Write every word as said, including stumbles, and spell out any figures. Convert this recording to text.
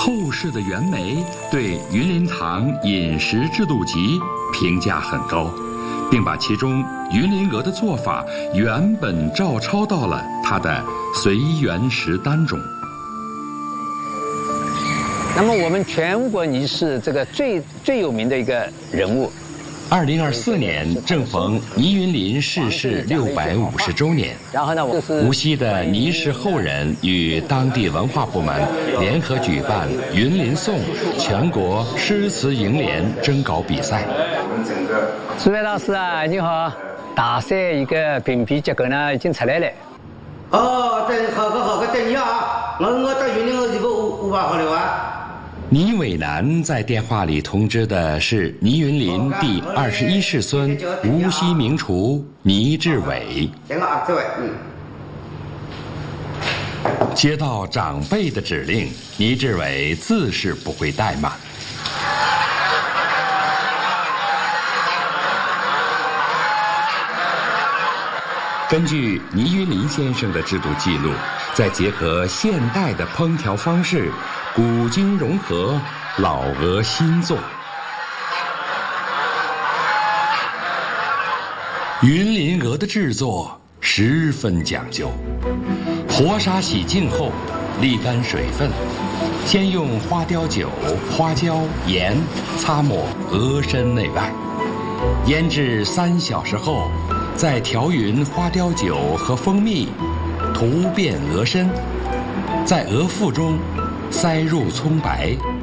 后世的袁枚对云林堂饮食制度集评价很高，并把其中云林鹅的做法原本照抄到了他的《随园食单》中。 那么我们全国尼市这个最最有名的一个人物， 二零二四年正逢倪云林逝世六百五十周年， 然后呢，我是无锡的倪氏后人与当地文化部门联合举办“云林颂”全国诗词楹联征稿比赛。 朱伟老师啊，你好！大赛一个评比结果呢已经出来了。 哦，等好个好个等你啊！我我到云林我这个五五百好了啊。 倪伟南在电话里通知的是倪云林第二十一世孙无锡名厨倪志伟。接到长辈的指令，倪志伟自是不会怠慢。根据倪云林先生的制度记录，再结合现代的烹调方式，古今融合，老鹅新做。云林鹅的制作十分讲究，活杀洗净后沥干水分，先用花雕酒、花椒、盐擦抹鹅身内外，腌制三小时后，再调匀花雕酒和蜂蜜，涂遍鹅身，在鹅腹中塞入葱白，